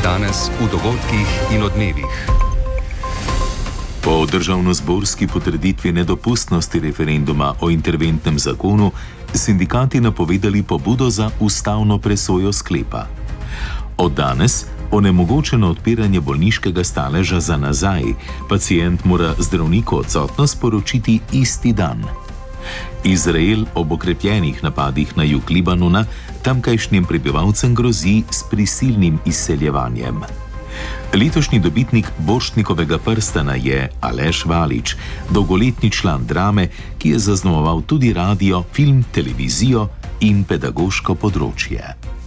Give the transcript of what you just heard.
Danes v dogodkih in odmevih. Po državnozborski potrditvi nedopustnosti referenduma o interventnem zakonu sindikati napovedali pobudo za ustavno presojo sklepa. Od danes onemogočeno odpiranje bolniškega staleža za nazaj, pacient mora zdravniku odsotnost sporočiti isti dan. Izrael ob okrepljenih napadih na jug Libanona tamkajšnjim prebivalcem grozi s prisilnim izseljevanjem. Letošnji dobitnik Borštnikovega prstana je Aleš Valič, dolgoletni član Drame, ki je zaznamoval tudi radio, film, televizijo in pedagoško področje.